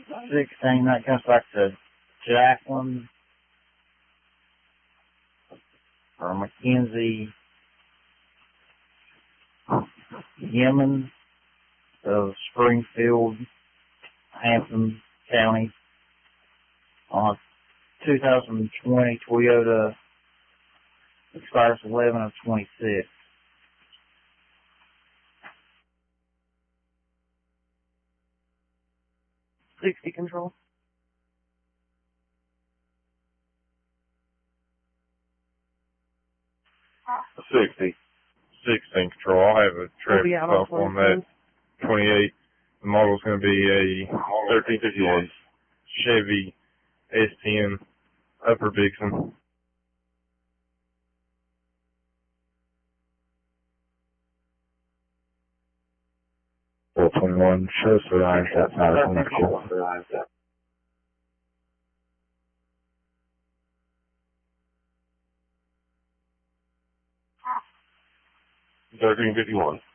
16, that comes back to Jacqueline or Mackenzie Yemen of Springfield, Hampton County, on 2020 Toyota, expires 11 of 26. Control. 60. 16 control. I'll have a traffic stop on that. 28. The model's going to be a 1358 Chevy S10 Upper Vixen. Well, 21 shows for eyes outside of control. 1351.